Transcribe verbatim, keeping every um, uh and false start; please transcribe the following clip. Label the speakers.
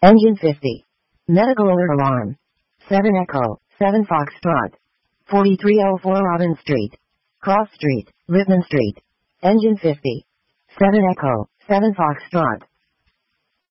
Speaker 1: Engine fifty. Medical alert alarm. seven Echo, seven Foxtrot. forty-three oh four Robin Street. Cross Street, Ribbon Street. Engine fifty. seven Echo, seven Foxtrot.